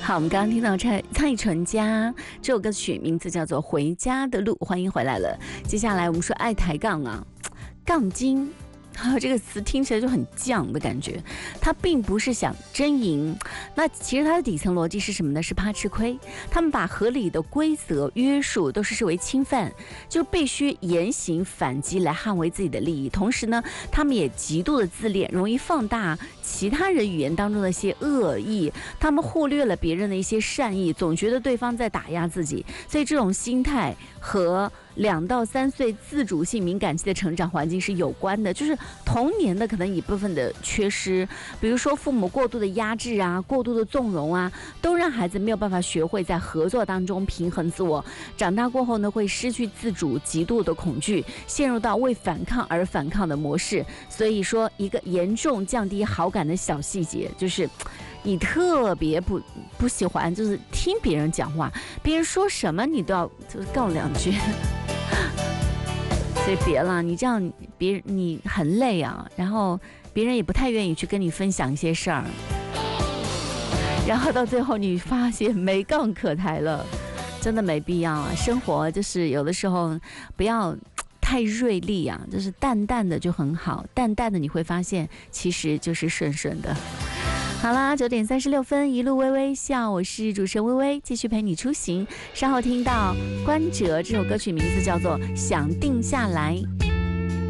好，我们刚刚听到蔡淳佳这首歌曲名字叫做《回家的路》，欢迎回来了。接下来我们说爱抬杠啊，杠精。这个词听起来就很犟的感觉，他并不是想争赢，那其实他的底层逻辑是什么呢？是怕吃亏。他们把合理的规则约束都是视为侵犯，就必须严刑反击来捍卫自己的利益。同时呢，他们也极度的自恋，容易放大其他人语言当中的一些恶意，他们忽略了别人的一些善意，总觉得对方在打压自己。所以这种心态和2到3岁自主性敏感期的成长环境是有关的，就是童年的可能一部分的缺失，比如说父母过度的压制啊，过度的纵容啊，都让孩子没有办法学会在合作当中平衡自我。长大过后呢，会失去自主，极度的恐惧，陷入到为反抗而反抗的模式。所以说，一个严重降低好感的小细节就是。你特别不喜欢，就是听别人讲话，别人说什么你都要就是告2句，所以别了，你这样别人你很累啊，然后别人也不太愿意去跟你分享一些事儿，然后到最后你发现没杠可抬了，真的没必要啊。生活就是有的时候不要太锐利啊，就是淡淡的就很好，淡淡的你会发现其实就是顺顺的。好啦，9点36分，一路微微笑，我是主持人微微，继续陪你出行。稍后听到关喆这首歌曲名字叫做《想定下来》。